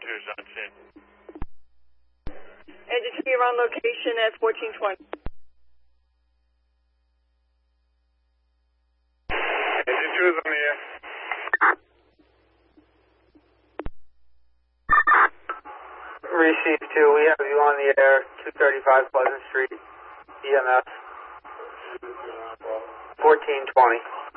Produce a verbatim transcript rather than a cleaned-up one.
officers on scene. Engine two, you're on location at fourteen twenty. Engine two is on the air. Receive two, we have you on the air, two thirty-five Pleasant Street, E M S, fourteen twenty.